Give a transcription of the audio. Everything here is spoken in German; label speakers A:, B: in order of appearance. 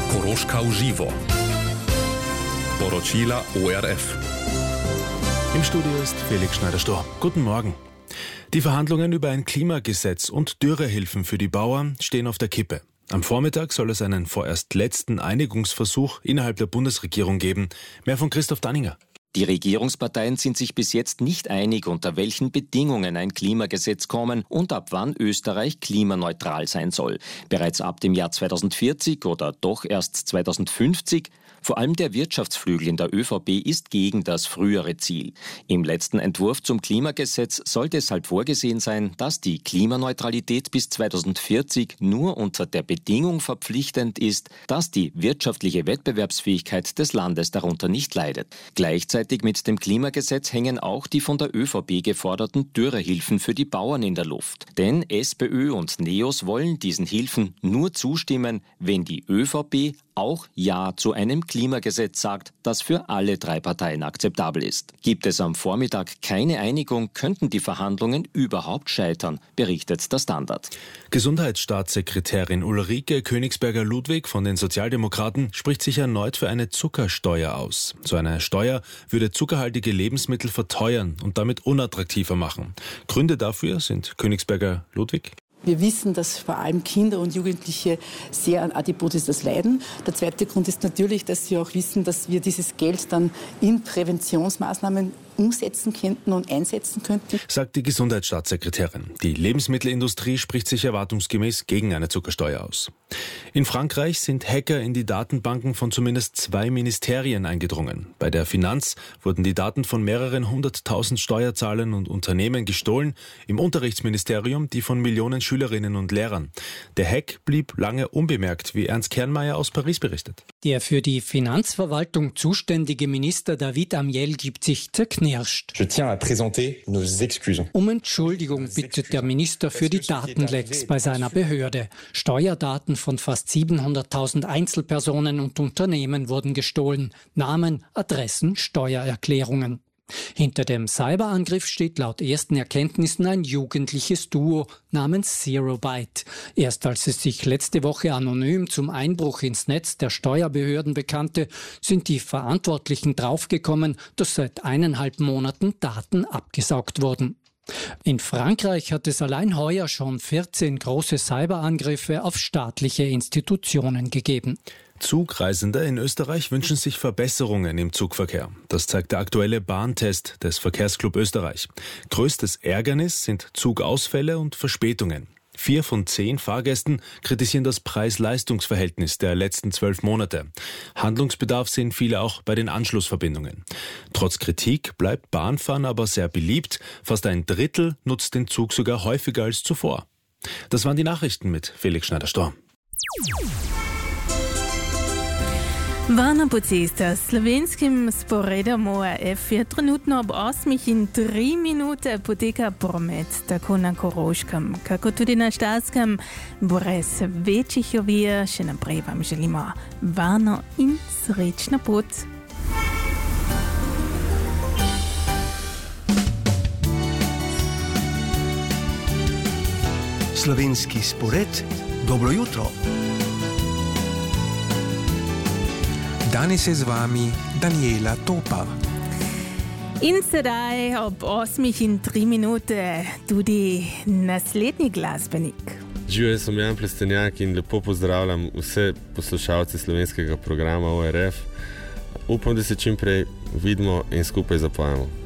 A: Koroška v živo. Poročila ORF.
B: Im Studio ist Felix Schneider-Stor. Guten Morgen. Die Verhandlungen über ein Klimagesetz und Dürrehilfen für die Bauern stehen auf der Kippe. Am Vormittag soll es einen vorerst letzten Einigungsversuch innerhalb der Bundesregierung geben. Mehr von Christoph Danninger.
C: Die Regierungsparteien sind sich bis jetzt nicht einig, unter welchen Bedingungen ein Klimagesetz kommen und ab wann Österreich klimaneutral sein soll. Bereits ab dem Jahr 2040 oder doch erst 2050? Vor allem der Wirtschaftsflügel in der ÖVP ist gegen das frühere Ziel. Im letzten Entwurf zum Klimagesetz soll deshalb vorgesehen sein, dass die Klimaneutralität bis 2040 nur unter der Bedingung verpflichtend ist, dass die wirtschaftliche Wettbewerbsfähigkeit des Landes darunter nicht leidet. Gleichzeitig mit dem Klimagesetz hängen auch die von der ÖVP geforderten Dürrehilfen für die Bauern in der Luft. Denn SPÖ und NEOS wollen diesen Hilfen nur zustimmen, wenn die ÖVP auch Ja zu einem Klimagesetz sagt, das für alle drei Parteien akzeptabel ist. Gibt es am Vormittag keine Einigung, könnten die Verhandlungen überhaupt scheitern, berichtet der Standard.
B: Gesundheitsstaatssekretärin Ulrike Königsberger-Ludwig von den Sozialdemokraten spricht sich erneut für eine Zuckersteuer aus. So eine Steuer würde zuckerhaltige Lebensmittel verteuern und damit unattraktiver machen. Gründe dafür sind Königsberger-Ludwig.
D: Wir wissen, dass vor allem Kinder und Jugendliche sehr an Adipositas leiden. Der zweite Grund ist natürlich, dass wir auch wissen, dass wir dieses Geld dann in Präventionsmaßnahmen umsetzen könnten und einsetzen könnten.
B: Sagt die Gesundheitsstaatssekretärin. Die Lebensmittelindustrie spricht sich erwartungsgemäß gegen eine Zuckersteuer aus. In Frankreich sind Hacker in die Datenbanken von zumindest 2 Ministerien eingedrungen. Bei der Finanz wurden die Daten von mehreren 100.000 Steuerzahlern und Unternehmen gestohlen, im Unterrichtsministerium die von Millionen Schülerinnen und Lehrern. Der Hack blieb lange unbemerkt, wie Ernst Kernmeier aus Paris berichtet.
E: Der für die Finanzverwaltung zuständige Minister David Amiel gibt sich zerknirscht.
F: Je tiens à présenter nos excuses.
E: Um Entschuldigung bittet der Minister für die Datenlecks bei seiner Behörde. Steuerdaten von fast 700.000 Einzelpersonen und Unternehmen wurden gestohlen. Namen, Adressen, Steuererklärungen. Hinter dem Cyberangriff steht laut ersten Erkenntnissen ein jugendliches Duo namens Zerobyte. Erst als es sich letzte Woche anonym zum Einbruch ins Netz der Steuerbehörden bekannte, sind die Verantwortlichen draufgekommen, dass seit 1,5 Monaten Daten abgesaugt wurden. In Frankreich hat es allein heuer schon 14 große Cyberangriffe auf staatliche Institutionen gegeben.
B: Zugreisende in Österreich wünschen sich Verbesserungen im Zugverkehr. Das zeigt der aktuelle Bahntest des Verkehrsclub Österreich. Größtes Ärgernis sind Zugausfälle und Verspätungen. 4 von 10 Fahrgästen kritisieren das Preis-Leistungs-Verhältnis der letzten 12 Monate. Handlungsbedarf sehen viele auch bei den Anschlussverbindungen. Trotz Kritik bleibt Bahnfahren aber sehr beliebt. Fast ein Drittel nutzt den Zug sogar häufiger als zuvor. Das waren die Nachrichten mit Felix Schneider-Stor.
G: Varna Pocista, slovenskim sporedom ORF je trenutno ob 8:03 poteka promet, tako na Koroškem, kako tudi na Štajerskem. Brez večjih ovir, še naprej vam želimo varno in srečno pot.
H: Slovenski spored, dobro jutro. Danes je z vami Daniela Topa.
G: In sedaj ob 8:03 tudi naslednji glasbenik.
I: Živijo, sem Jan Plestenjak in lepo pozdravljam vse poslušalce slovenskega programa ORF. Upam, da se čim prej vidimo in skupaj zapojemo.